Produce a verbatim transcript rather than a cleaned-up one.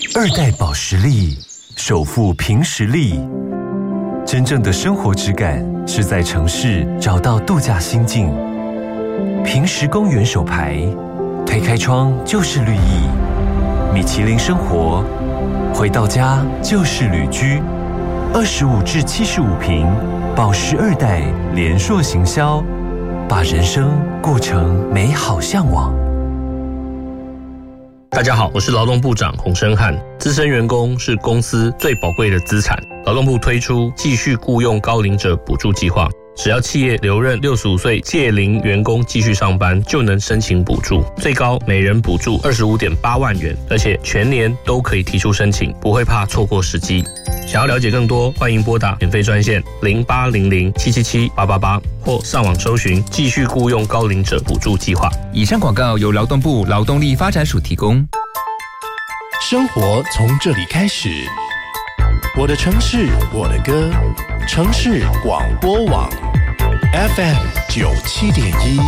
二代保时力，首富凭实力。真正的生活质感是在城市找到度假心境。凭实公园手牌，推开窗就是绿意。米其林生活，回到家就是旅居。二十五至七十五平，保时二代联硕行销，把人生过成美好向往。 大家好，我是劳动部长洪申翰。资深员工是公司最宝贵的资产。劳动部推出继续雇用高龄者补助计划，只要企业留任六十五岁届龄员工继续上班，就能申请补助，最高每人补助 二十五点八万元，而且全年都可以提出申请，不会怕错过时机。想要了解更多，欢迎拨打免费专线零八零零七七七八八八，或上网搜寻继续雇用高龄者补助计划。 以上广告由劳动部劳动力发展署提供。 生活从这里开始，我的城市，我的歌，城市广播网 F M 九七点一。